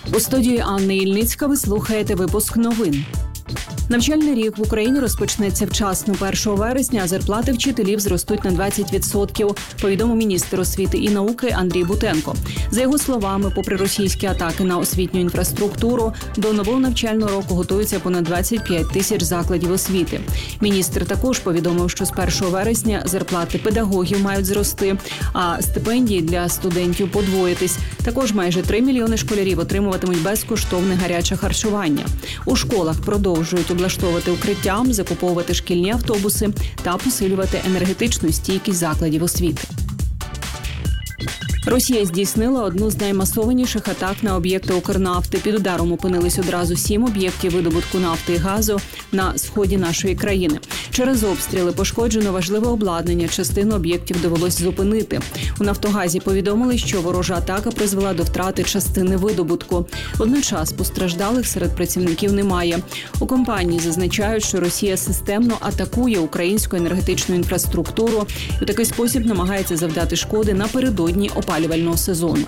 У студії Анни Ільницька ви слухаєте випуск новин. Навчальний рік в Україні розпочнеться вчасно 1 вересня, а зарплати вчителів зростуть на 20%, повідомив міністр освіти і науки Андрій Бутенко. За його словами, попри російські атаки на освітню інфраструктуру, до нового навчального року готуються понад 25 тисяч закладів освіти. Міністр також повідомив, що з 1 вересня зарплати педагогів мають зрости, а стипендії для студентів подвоїтись. Також майже 3 мільйони школярів отримуватимуть безкоштовне гаряче харчування. У школах продовжують облаштовувати укриття, закуповувати шкільні автобуси та посилювати енергетичну стійкість закладів освіти. Росія здійснила одну з наймасованіших атак на об'єкти Укрнафти. Під ударом опинились одразу 7 об'єктів видобутку нафти і газу на сході нашої країни. Через обстріли пошкоджено важливе обладнання, частину об'єктів довелось зупинити. У «Нафтогазі» повідомили, що ворожа атака призвела до втрати частини видобутку. Водночас постраждалих серед працівників немає. У компанії зазначають, що Росія системно атакує українську енергетичну інфраструктуру і у такий спосіб намагається завдати шкоди напередодні опалювального сезону.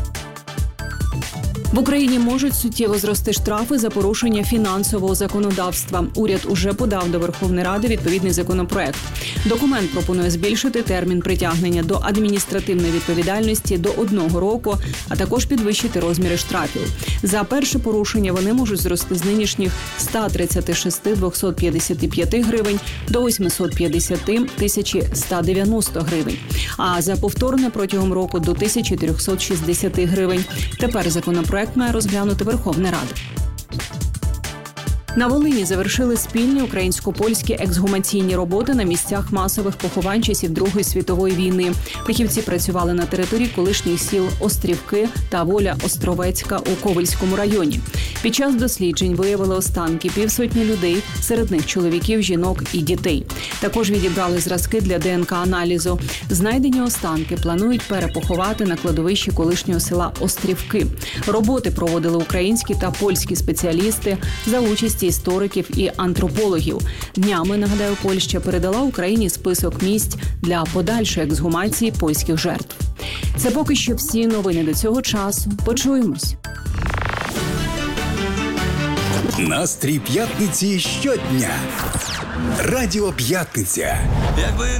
В Україні можуть суттєво зрости штрафи за порушення фінансового законодавства. Уряд уже подав до Верховної Ради відповідний законопроект. Документ пропонує збільшити термін притягнення до адміністративної відповідальності до 1 року, а також підвищити розміри штрафів. За перше порушення вони можуть зрости з нинішніх 136 255 гривень до 850 190 гривень. А за повторне протягом року до 1360 гривень. Тепер законопроект має розглянути Верховна Рада. На Волині завершили спільні українсько-польські ексгумаційні роботи на місцях масових поховань часів Другої світової війни. Фахівці працювали на території колишніх сіл Острівки та Воля Островецька у Ковельському районі. Під час досліджень виявили останки 50 людей, серед них чоловіків, жінок і дітей. Також відібрали зразки для ДНК-аналізу. Знайдені останки планують перепоховати на кладовищі колишнього села Острівки. Роботи проводили українські та польські спеціалісти за участі істориків і антропологів. Днями, нагадаю, Польща передала Україні список місць для подальшої ексгумації польських жертв. Це поки що всі новини до цього часу. Почуємось. Настрій п'ятниці щодня. Радіо П'ятниця.